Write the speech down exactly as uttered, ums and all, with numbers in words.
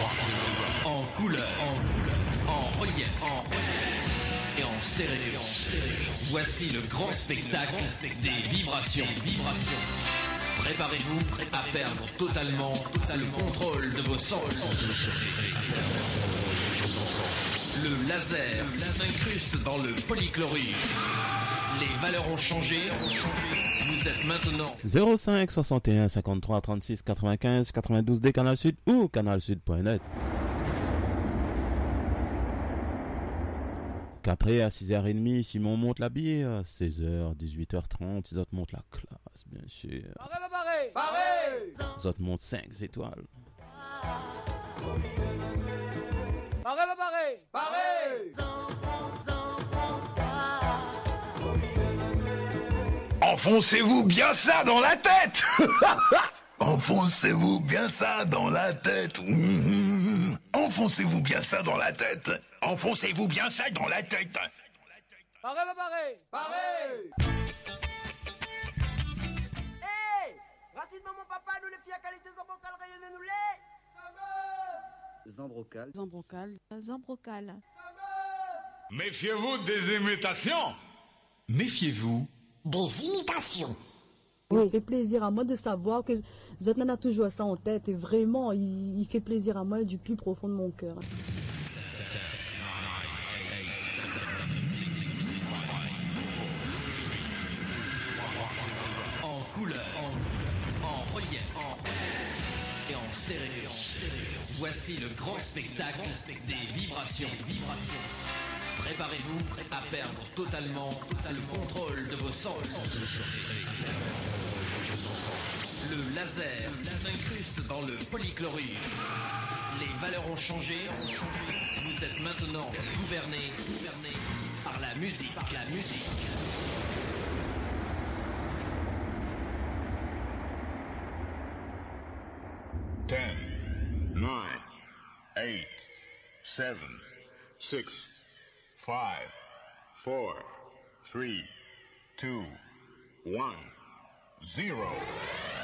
En couleur, en, en relief, en et en stéréo. Voici le grand spectacle des vibrations. vibrations. Préparez-vous à perdre totalement le contrôle de vos sens. Le laser s'incruste dans le polychlorure. Les valeurs ont changé. Vous êtes maintenant zéro cinq soixante et un cinquante-trois trente-six quatre-vingt-quinze quatre-vingt-douze D Canal Sud ou canal sud point net. quatre heures à six heures trente, Simon monte la bière. seize heures, dix-huit heures trente, les autres montent la classe, bien sûr. Paré, paré, paré. Les autres montent cinq étoiles. Paré, paré, paré. Enfoncez-vous bien ça dans la tête. Enfoncez-vous bien ça dans la tête. Mmh. Enfoncez-vous bien ça dans la tête. Enfoncez-vous bien ça dans la tête. Paré, paré, paré. Hey, racine mon papa, nous les filles à qualité zambrocal, rayonnez nous les. Zambrocal. Zambrocal. Zambrocal. Méfiez-vous des imitations. Méfiez-vous des imitations. Oui, il fait plaisir à moi de savoir que Zotnan a toujours ça en tête et vraiment, il, il fait plaisir à moi du plus profond de mon cœur. En couleur, en, en relief, en et en stéréo. Voici le grand spectacle des vibrations. vibrations. Préparez-vous à perdre totalement le contrôle de vos sens. Le laser s'incruste dans le polychlorure. Les valeurs ont changé. Vous êtes maintenant gouverné, gouverné par la musique. Par la musique. ten, nine, eight, seven, six, five, four, three, two, one, zero.